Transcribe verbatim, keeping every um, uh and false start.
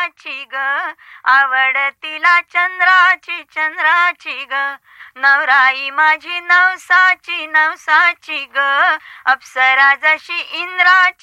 चंद्राची ग, आवड तिला चंद्राची चंद्राची ग. नवराई माझी नवसाची नवसाची ग, अप्सरा जशी इंद्राची